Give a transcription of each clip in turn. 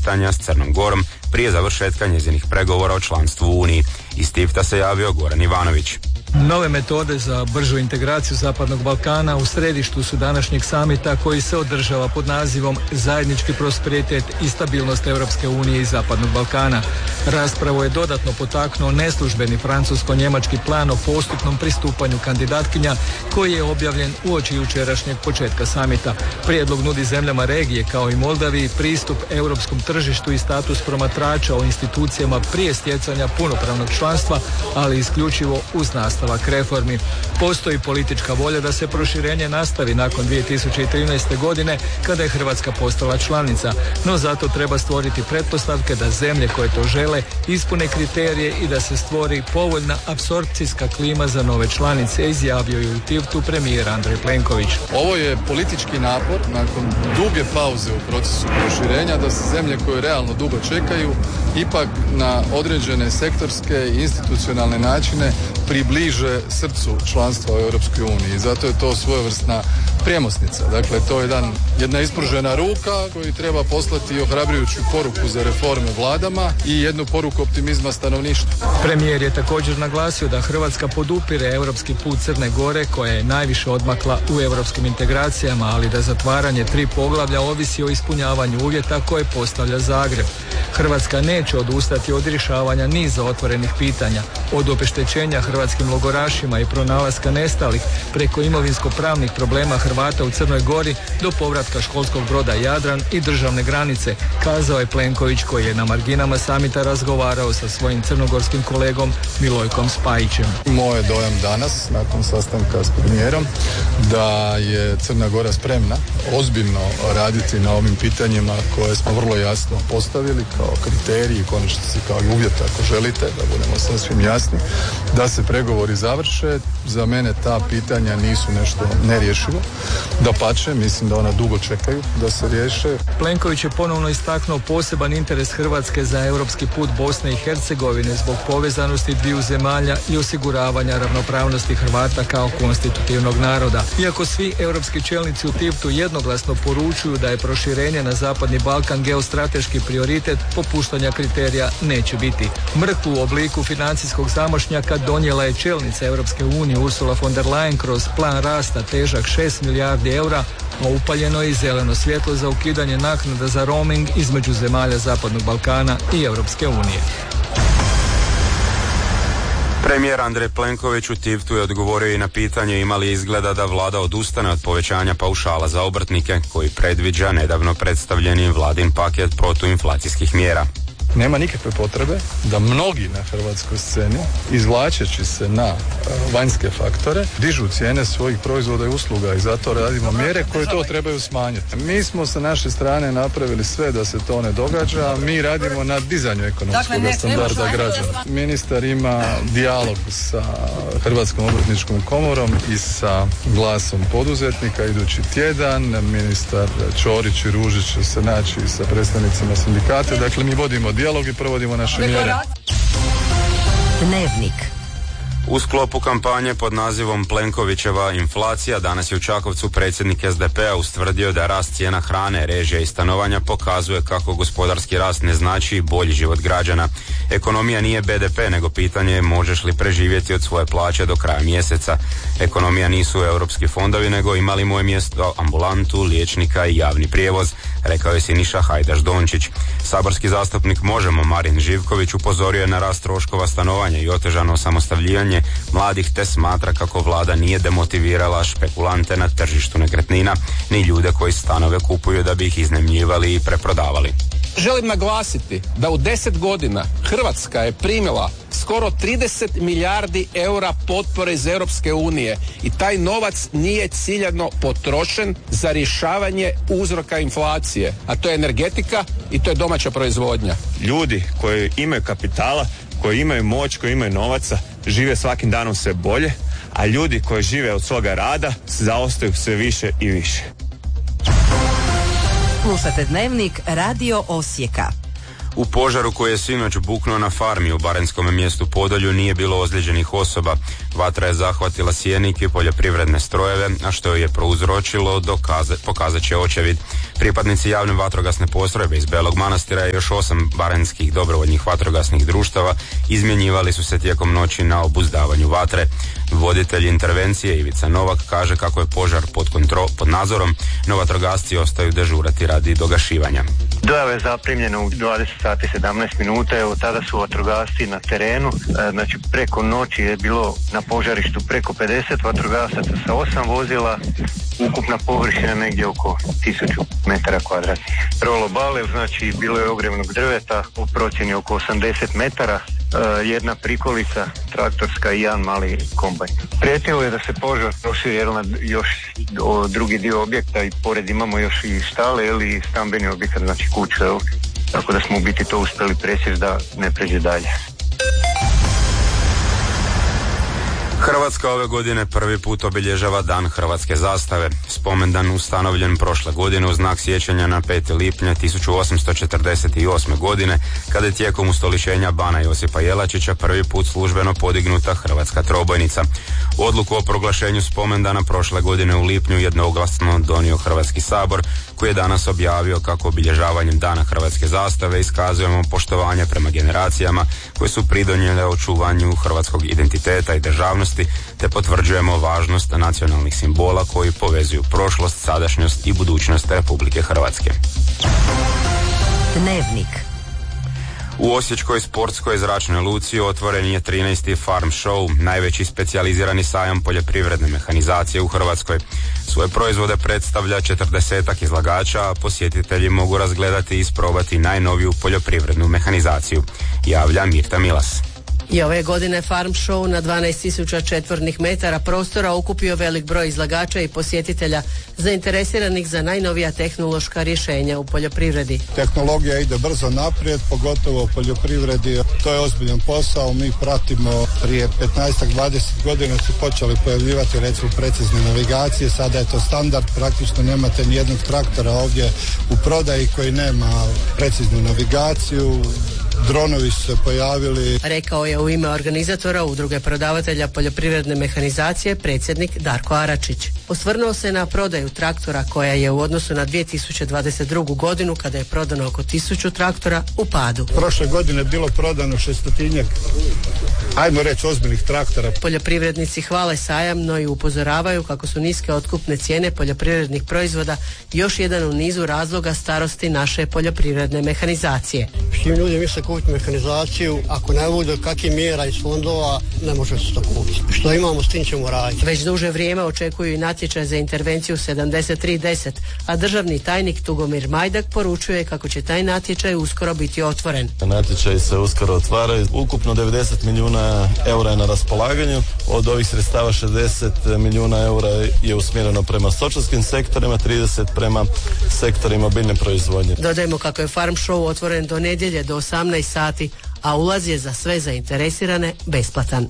pitanja s Crnom Gorom prije završetka njezinih pregovora o članstvu u Uniji. Iz Tivta se javio Goran Ivanović. Nove metode za bržu integraciju Zapadnog Balkana u središtu su današnjeg samita koji se održava pod nazivom Zajednički prosperitet i stabilnost Europske unije i Zapadnog Balkana. Raspravu je dodatno potaknuo neslužbeni francusko-njemački plan o postupnom pristupanju kandidatkinja koji je objavljen uoči jučerašnjeg početka samita. Prijedlog nudi zemljama regije kao i Moldaviji pristup europskom tržištu i status promatrača o institucijama prije stjecanja punopravnog članstva, ali isključivo uz nastavak reformi. Postoji politička volja da se proširenje nastavi nakon 2013. godine kada je Hrvatska postala članica, no zato treba stvoriti pretpostavke da zemlje koje to žele ispune kriterije i da se stvori povoljna apsorpcijska klima za nove članice, izjavio je u Tivtu premijer Andrej Plenković. Ovo je politički napor nakon duge pauze u procesu proširenja da se zemlje koje realno dugo čekaju ipak na određene sektorske i institucionalne načine približe srcu članstva u Europskoj uniji. Zato je to svojevrsna premosnica. Dakle, to je jedna ispružena ruka koju treba poslati ohrabrujuću poruku za reforme vladama i jednu poruku optimizma stanovništva. Premijer je također naglasio da Hrvatska podupire europski put Crne Gore koja je najviše odmakla u europskim integracijama, ali da zatvaranje 3 poglavlja ovisi o ispunjavanju uvjeta koje postavlja Zagreb. Hrvatska neće odustati od rješavanja niza otvorenih pitanja, od obeštećenja hrvatskim logorašima i pronalaska nestalih preko imovinsko-pravnih problema Hrvata u Crnoj Gori do povratka školskog broda Jadran i državne granice, kazao je Plenković koji je na marginama samita razgovarao sa svojim crnogorskim kolegom Milojkom Spajićem. Moj je dojam danas, nakon sastanka s premijerom, da je Crna Gora spremna ozbiljno raditi na ovim pitanjima koje smo vrlo jasno postavili kao kriteriji, konačnici kao i uvjet ako želite, da budemo sasvim jasni, da se pregovori završe. Za mene ta pitanja nisu nešto nerješivo. Dapače, mislim da ona dugo čekaju da se riješe. Plenković je ponovno istaknuo poseban interes Hrvatske za europski put Bosne i Hercegovine zbog povezanosti dviju zemalja i osiguravanja ravnopravnosti Hrvata kao konstitutivnog naroda. Iako svi europski čelnici u Tivtu jednoglasno poručuju da je proširenje na Zapadni Balkan geostrateški prioritet, popuštanja kriterija neće biti. Mrkvu u obliku financijskog zamašnjaka donijela je čelnica Europske unije Ursula von der Leyen kroz plan rasta težak 6 milijardi eura, a upaljeno je i zeleno svjetlo za ukidanje naknada za roaming između zemalja Zapadnog Balkana i Europske unije. Premijer Andrej Plenković u Tivtu je odgovorio i na pitanje ima li izgleda da vlada odustane od povećanja paušala za obrtnike koji predviđa nedavno predstavljeni vladin paket protuinflacijskih mjera. Nema nikakve potrebe da mnogi na hrvatskoj sceni, izvlačeći se na vanjske faktore, dižu cijene svojih proizvoda i usluga i zato radimo mjere koje to trebaju smanjiti. Mi smo sa naše strane napravili sve da se to ne događa, mi radimo na dizanju ekonomskog standarda građana. Ministar ima dijalog sa Hrvatskom obrtničkom komorom i sa glasom poduzetnika idući tjedan. Ministar Ćorić i Ružić će se naći sa predstavnicima sindikata. Dakle, mi vodimo dijalog i provodimo naše mjere. Dnevnik. U sklopu kampanje pod nazivom Plenkovićeva inflacija danas je u Čakovcu predsjednik SDP-a ustvrdio da rast cijena hrane, režija i stanovanja pokazuje kako gospodarski rast ne znači bolji život građana. Ekonomija nije BDP, nego pitanje je možeš li preživjeti od svoje plaće do kraja mjeseca. Ekonomija nisu europski fondovi, nego imali moje mjesto ambulantu, liječnika i javni prijevoz, rekao je Siniša Hajdaš Dončić. Saborski zastupnik Možemo Marin Živković upozorio je na rast troškova stanovanja i otežano osamostavljivanje mladih, te smatra kako vlada nije demotivirala špekulante na tržištu nekretnina ni ljude koji stanove kupuju da bi ih iznajmljivali i preprodavali. Želim naglasiti da u 10 godina Hrvatska je primila skoro 30 milijardi eura potpore iz Europske unije i taj novac nije ciljano potrošen za rješavanje uzroka inflacije, a to je energetika i to je domaća proizvodnja. Ljudi koji imaju kapitala, koji imaju moć, koji imaju novaca, žive svakim danom sve bolje, a ljudi koji žive od svoga rada zaostaju sve više i više. Slušate Dnevnik Radio Osijeka. U požaru koji je sinoć buknuo na farmi u barenskom mjestu Podolju nije bilo ozlijeđenih osoba. Vatra je zahvatila sjenik i poljoprivredne strojeve, a što je prouzročilo pokazat će očevid. Pripadnici javne vatrogasne postrojbe iz Belog Manastira i još 8 barenskih dobrovoljnih vatrogasnih društava izmjenjivali su se tijekom noći na obuzdavanju vatre. Voditelj intervencije Ivica Novak kaže kako je požar pod nadzorom, no vatrogasci ostaju dežurati radi dogašivanja. Dojava je zaprimljena u 20 sati 17 minuta, evo tada su vatrogasci na terenu, znači preko noći je bilo na požarištu preko 50 vatrogasaca sa 8 vozila, ukupna površina negdje oko 1000 metara kvadratnih. Rolo bale, znači bilo je ogrevnog drveta u procjeni oko 80 metara, jedna prikolica traktorska i jedan mali kombajn. Prijetilo je da se požar proširi na još drugi dio objekta i pored imamo još i štale ili stambeni objekat, znači kuće, tako da smo u biti to uspjeli presjeći da ne pređe dalje. Hrvatska ove godine prvi put obilježava Dan hrvatske zastave. Spomendan ustanovljen prošle godine u znak sjećanja na 5. lipnja 1848. godine, kada je tijekom ustoličenja bana Josipa Jelačića prvi put službeno podignuta hrvatska trobojnica. Odluku o proglašenju spomendana prošle godine u lipnju jednoglasno donio Hrvatski sabor, koji je danas objavio kako obilježavanjem Dana hrvatske zastave iskazujemo poštovanje prema generacijama koje su pridonijele očuvanju hrvatskog identiteta i državnosti, te potvrđujemo važnost nacionalnih simbola koji povezuju prošlost, sadašnjost i budućnost Republike Hrvatske. Dnevnik. U Osječkoj sportskoj zračnoj luci otvoren je 13. Farm Show, najveći specijalizirani sajam poljoprivredne mehanizacije u Hrvatskoj. Svoje proizvode predstavlja 40-ak izlagača, a posjetitelji mogu razgledati i isprobati najnoviju poljoprivrednu mehanizaciju, javlja Mirta Milas. I ove godine Farm Show na 12.000 četvornih metara prostora okupio velik broj izlagača i posjetitelja zainteresiranih za najnovija tehnološka rješenja u poljoprivredi. Tehnologija ide brzo naprijed, pogotovo u poljoprivredi. To je ozbiljan posao. Mi pratimo prije 15-20 godina su počeli pojavljivati recimo precizne navigacije. Sada je to standard. Praktično nemate nijednog traktora ovdje u prodaji koji nema preciznu navigaciju. Dronovi su se pojavili. Rekao je u ime organizatora Udruge prodavatelja poljoprivredne mehanizacije predsjednik Darko Aračić. Osvrnuo se na prodaju traktora koja je u odnosu na 2022. godinu, kada je prodano oko 1000 traktora, u padu. Prošle godine je bilo prodano 600-tinjak, ajmo reći, ozbiljnih traktora. Poljoprivrednici hvale sajam, no i upozoravaju kako su niske otkupne cijene poljoprivrednih proizvoda još jedan u nizu razloga starosti naše poljoprivredne mehanizacije. Svim ljudi misle kupiti mehanizaciju, ako ne bude kakvih mjera iz fondova, ne može se to kupiti. Što imamo, s tim ćemo raditi. Već duže vrijeme očekuju i natječaj za intervenciju 7310, a državni tajnik Tugomir Majdak poručuje kako će taj natječaj uskoro biti otvoren. Natječaj se uskoro otvaraju. Ukupno 90 milijuna eura je na raspolaganju. Od ovih sredstava 60 milijuna eura je usmjereno prema stočarskim sektorima, 30 prema sektorima biljne proizvodnje. Dodajmo kako je Farm Show otvoren do nedjelje do 18 sati, a ulaz je za sve zainteresirane besplatan.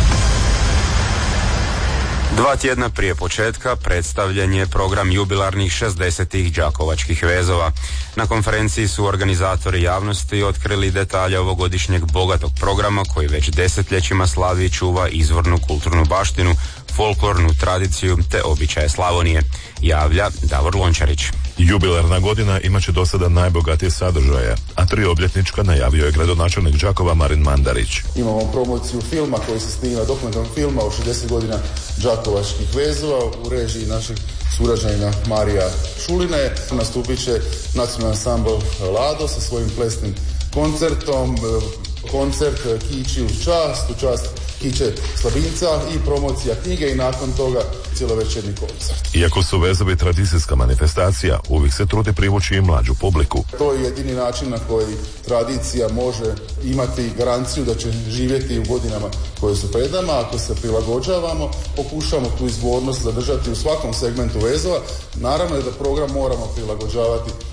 2 tjedna prije početka predstavljen je program jubilarnih 60-ih đakovačkih vezova. Na konferenciji su organizatori javnosti otkrili detalje ovogodišnjeg bogatog programa koji već desetljećima slavi i čuva izvornu kulturnu baštinu, folklornu tradiciju te običaje Slavonije, javlja Davor Lončarić. Jubilarna godina imat će do sada najbogatije sadržaje, a 3 obljetnička najavio je gradonačelnik Đakova Marin Mandarić. Imamo promociju filma koji se snima, dokumentarnog filma o 60 godina đakovačkih vezova u režiji našeg sugrađanina Marija Šuline. Nastupit će nacionalni ansambl Lado sa svojim plesnim koncertom, koncert Kići uz čast Kiće Slabinca i promocija knjige i nakon toga cjelovečernji koncert. Iako su vezovi tradicijska manifestacija, uvijek se trudi privući i mlađu publiku. To je jedini način na koji tradicija može imati garanciju da će živjeti u godinama koje su pred nama. Ako se prilagođavamo, pokušamo tu izvornost zadržati u svakom segmentu vezova. Naravno je da program moramo prilagođavati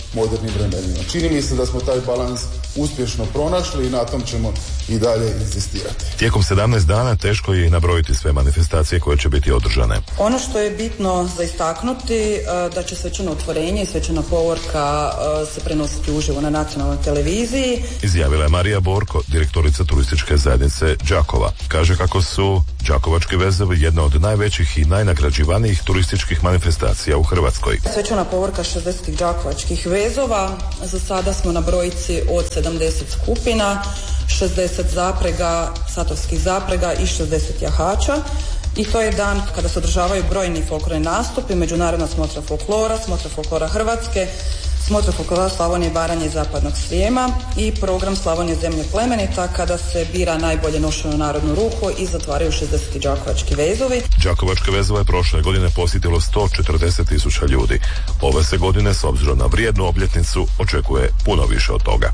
modernim vremenima. Čini mi se da smo taj balans uspješno pronašli i na tom ćemo i dalje insistirati. Tijekom 17 dana teško je nabrojiti sve manifestacije koje će biti održane. Ono što je bitno za istaknuti da će svečano otvorenje i svečana povorka se prenositi uživo na nacionalnoj televiziji. Izjavila je Marija Borko, direktorica turističke zajednice Đakova. Kaže kako su Đakovački vezovi jedna od najvećih i najnagrađivanijih turističkih manifestacija u Hrvatskoj. Svečana povorka 60 đakovačkih vezova. Za sada smo na brojici od 70 skupina, 60 zaprega, satovskih zaprega i 60 jahača. I to je dan kada se održavaju brojni folklorni nastupi, međunarodna smotra folklora Hrvatske, smotra folklora Slavonije, Baranje i Zapadnog Srijema i program Slavonije zemlje plemenita kada se bira najbolje nošeno narodnu ruhu i zatvaraju 60 đakovački vezovi. Đakovačke vezove prošle godine posjetilo 140.000 ljudi. Ove se godine, s obzirom na vrijednu obljetnicu, očekuje puno više od toga.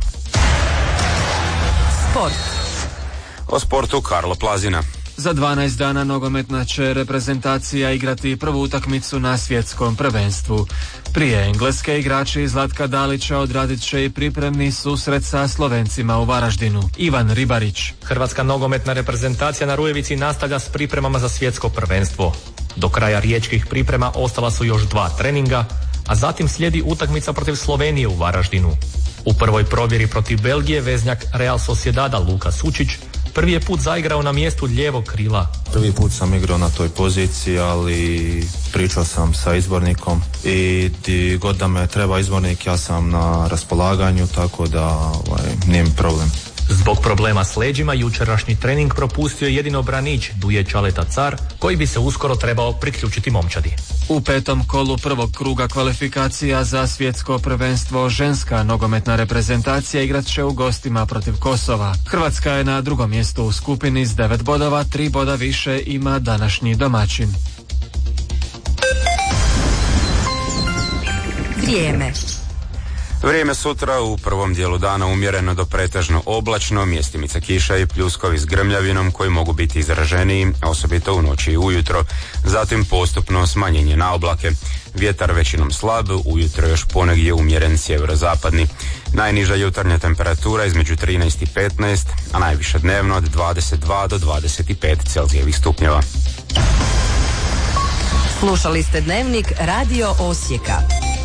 Sport. O sportu Karlo Plazina. Za 12 dana nogometna će reprezentacija igrati prvu utakmicu na svjetskom prvenstvu. Prije Engleske igrači Zlatka Dalića odradit će i pripremni susret sa Slovencima u Varaždinu. Ivan Ribarić. Hrvatska nogometna reprezentacija na Rujevici nastavlja s pripremama za svjetsko prvenstvo. Do kraja riječkih priprema ostala su još 2 treninga, a zatim slijedi utakmica protiv Slovenije u Varaždinu. U prvoj provjeri protiv Belgije veznjak Real Sociedada Luka Sučić prvi je put zaigrao na mjestu lijevog krila. Prvi put sam igrao na toj poziciji, ali pričao sam sa izbornikom i di god da me treba izbornik, ja sam na raspolaganju, tako da nije mi problem. Zbog problema s leđima jučerašnji trening propustio jedino branič Duje Čaleta Car, koji bi se uskoro trebao priključiti momčadi. U 5. kolu prvog kruga kvalifikacija za svjetsko prvenstvo ženska nogometna reprezentacija igrat će u gostima protiv Kosova. Hrvatska je na 2. mjestu u skupini s 9 bodova, 3 boda više ima današnji domaćin. Vrijeme. Vrijeme sutra u prvom dijelu dana umjereno do pretežno oblačno, mjestimica kiša i pljuskovi s grmljavinom koji mogu biti izraženiji, osobito u noći i ujutro. Zatim postupno smanjenje na oblake. Vjetar većinom slab, ujutro još ponegdje umjeren sjeverozapadni. Najniža jutarnja temperatura između 13 i 15, a najviša dnevno od 22 do 25 Celzijevih stupnjeva. Slušali ste Dnevnik Radio Osijeka.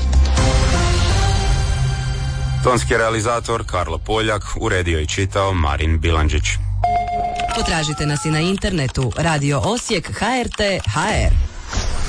Tonski realizator Karlo Poljak, uredio i čitao Marin Bilandžić. Potražite nas i na internetu Radio Osijek HRT.hr.